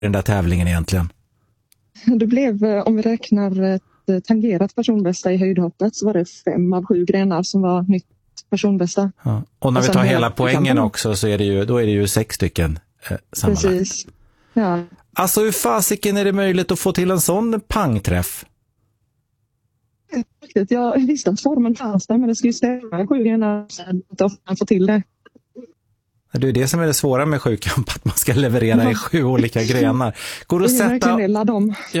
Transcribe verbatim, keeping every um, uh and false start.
den där tävlingen egentligen? Det blev, om vi räknar ett tangerat personbästa i höjdhoppet, så var det fem av sju grenar som var nytt personbästa. Ja. Och när och vi tar hela poängen också, så är det ju, då är det ju sex stycken eh, sammanlagt. Precis. Ja. Alltså hur fasiken är det möjligt att få till en sån pangträff? Jag visste att formen fanns där, men det skulle ju stämma sju grenar att man får till det. Det är det som är det svåra med sjukamp, att man ska leverera i sju olika grenar. Går det att sätta, dem.